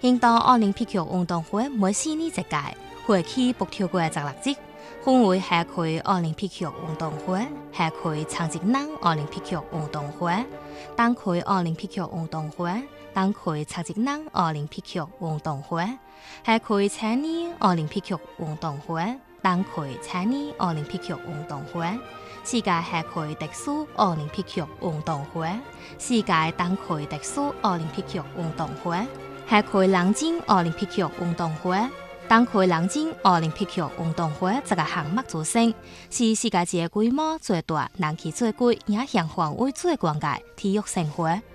印度奧林匹克運動會每4年一屆，會期北跳過16日，分為夏季奧林匹克運動會、夏季長職能奧林匹克運動會、冬季奧林匹克運動會、冬季長職能奧林匹克運動會、夏季青年奧林匹克運動會、冬季青年奧林匹克運動會、世界夏季特殊奧林匹克運動會、世界冬季特殊奧林匹克運動會、夏季冷靜奧林匹克運動會、冬季冷靜奧林匹克運動會這個項目組成，是世界級規模最大、人氣最貴、影響範圍最廣嘅體育盛會。